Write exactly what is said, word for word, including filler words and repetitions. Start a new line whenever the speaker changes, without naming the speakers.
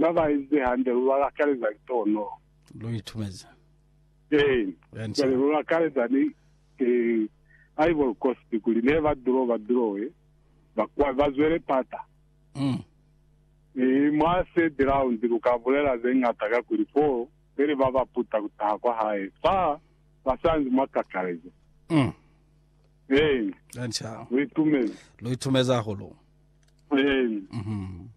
lava izi hande wa kale za tono
lo ithumeza
eh bale wa kale za ni eh Ivory Coast kuli never draw va draw eh bakwa bazwele pata
mm
eh mwase round lukavulera zengata kuli four bere baba puta kutakwa hae fa basanzi makakaleze
mm
eh
kanjalo
lo ithumeza
lo ithumeza holo
eh
mhm